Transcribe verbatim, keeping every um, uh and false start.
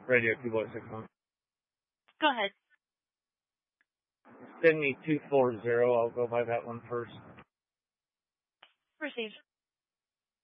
Radio two boy six one. Go ahead. Sydney two four zero. I'll go by that one first. Received.